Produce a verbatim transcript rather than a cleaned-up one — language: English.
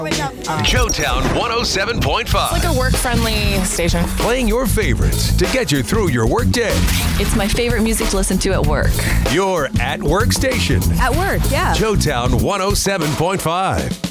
Joetown one oh seven point five. It's like a work-friendly station. Playing your favorites to get you through your workday. It's my favorite music to listen to at work. Your at-work station. At work, yeah. Joetown one oh seven point five.